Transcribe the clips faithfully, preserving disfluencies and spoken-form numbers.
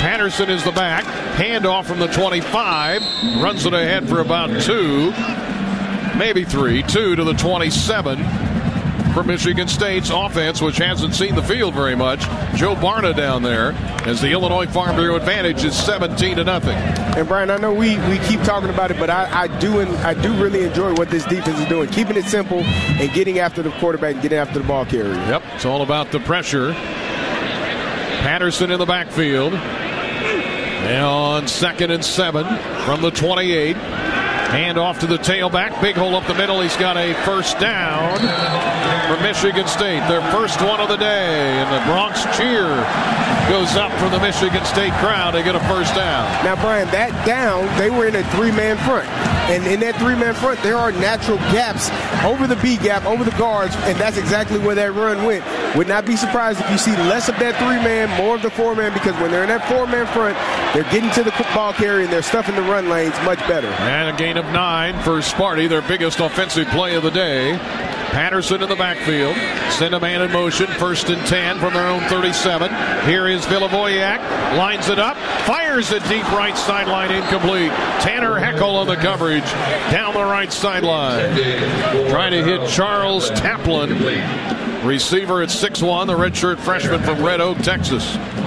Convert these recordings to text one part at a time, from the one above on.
Patterson is the back. Handoff from the twenty-five. Runs it ahead for about two. Maybe three. Two to the twenty-seven. For Michigan State's offense, which hasn't seen the field very much. Joe Barna down there as the Illinois Farm Bureau advantage is seventeen to nothing. And Brian, I know we, we keep talking about it, but I, I do and I do really enjoy what this defense is doing, keeping it simple and getting after the quarterback and getting after the ball carrier. Yep, it's all about the pressure. Patterson in the backfield. And on second and seven from the twenty-eight. Hand off to the tailback. Big hole up the middle. He's got a first down for Michigan State. Their first one of the day. And the Bronx cheer goes up from the Michigan State crowd. They get a first down. Now, Brian, that down, they were in a three-man front. And in that three-man front, there are natural gaps over the B gap, over the guards, and that's exactly where that run went. Would not be surprised if you see less of that three-man, more of the four-man, because when they're in that four-man front, they're getting to the ball carrier and they're stuffing the run lanes much better. And a gain of nine for Sparty, their biggest offensive play of the day. Patterson in the backfield. Send a man in motion. First and ten from their own thirty-seven. Here is Villavoyak. Lines it up. Fires it deep right sideline. Incomplete. Tanner Heckel on the coverage. Down the right sideline. Trying to hit Charles Taplin. Receiver at six one. The redshirt freshman from Red Oak, Texas.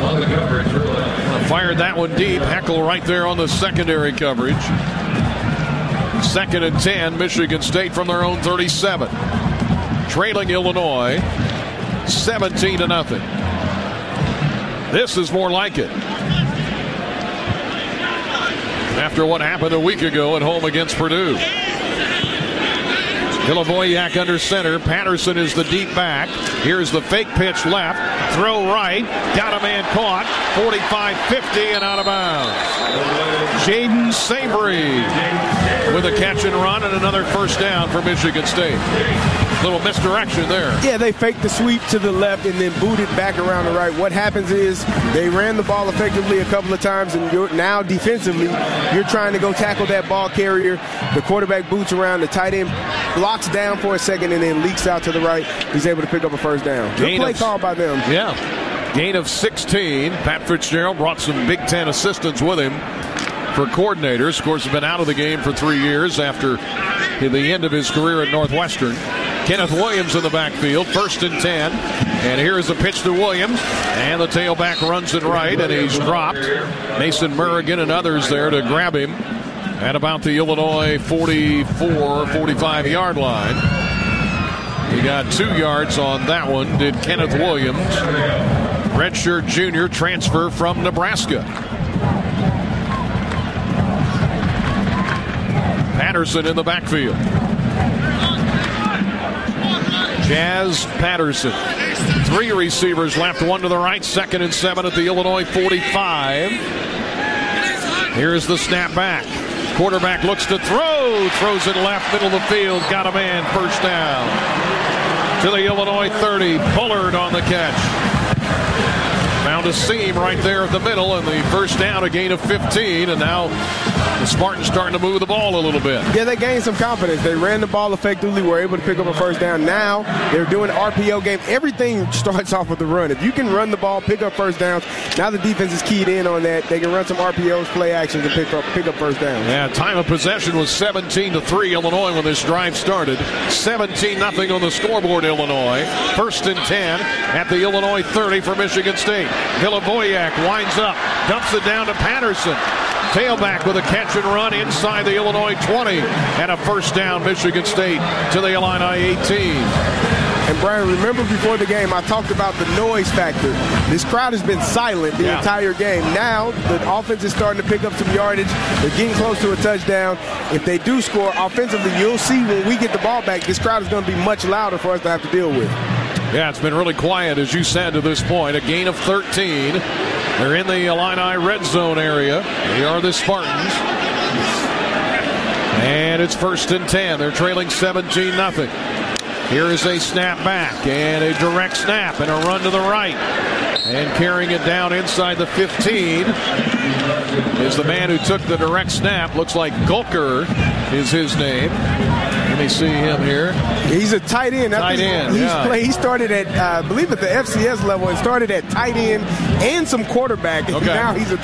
Fired that one deep. Heckel right there on the secondary coverage. Second and ten. Michigan State from their own thirty-seven. Trailing Illinois seventeen to nothing. This is more like it. After what happened a week ago at home against Purdue. Villavoyak under center. Patterson is the deep back. Here's the fake pitch left. Throw right. Got a man caught. forty-five fifty and out of bounds. Jaden Savory with a catch and run and another first down for Michigan State. Little misdirection there. Yeah, they faked the sweep to the left and then booted back around the right. What happens is they ran the ball effectively a couple of times, and you're, now defensively, you're trying to go tackle that ball carrier. The quarterback boots around, the tight end blocks down for a second and then leaks out to the right. He's able to pick up a first down. Good play call by them. Yeah. Gain of sixteen. Pat Fitzgerald brought some Big Ten assistants with him for coordinators. Of course, he's been out of the game for three years after the end of his career at Northwestern. Kenneth Williams in the backfield, first and ten. And here is a pitch to Williams. And the tailback runs it right, and he's dropped. Mason Murrigan and others there to grab him at about the Illinois forty-four, forty-five yard line. He got two yards on that one, did Kenneth Williams. Redshirt junior transfer from Nebraska. Patterson in the backfield. Jazz Patterson. Three receivers left, one to the right. Second and seven at the Illinois forty-five. Here's the snap back. Quarterback looks to throw. Throws it left, middle of the field. Got a man, first down. To the Illinois thirty. Bullard on the catch. Found a seam right there at the middle, and the first down, a gain of fifteen, and now the Spartans starting to move the ball a little bit. Yeah, they gained some confidence. They ran the ball effectively, were able to pick up a first down. Now they're doing an R P O game. Everything starts off with the run. If you can run the ball, pick up first downs, now the defense is keyed in on that. They can run some R P Os, play actions, and pick up pick up first downs. Yeah, time of possession was seventeen to three Illinois when this drive started. seventeen nothing on the scoreboard, Illinois. First and ten at the Illinois thirty for Michigan State. Villavoyak winds up, dumps it down to Patterson. Tailback with a catch and run inside the Illinois twenty. And a first down, Michigan State to the Illini eighteen. And Brian, remember before the game, I talked about the noise factor. This crowd has been silent the yeah. entire game. Now the offense is starting to pick up some yardage. They're getting close to a touchdown. If they do score offensively, you'll see when we get the ball back, this crowd is going to be much louder for us to have to deal with. Yeah, it's been really quiet, as you said, to this point. A gain of thirteen. They're in the Illini red zone area. They are the Spartans. And it's first and ten. They're trailing seventeen nothing. Here is a snap back and a direct snap and a run to the right. And carrying it down inside the fifteen is the man who took the direct snap. Looks like Gulker is his name. Let me see him here. He's a tight end. Tight end, he's yeah. play, he started at, uh, I believe, at the F C S level and started at tight end and some quarterback. And okay. now he's a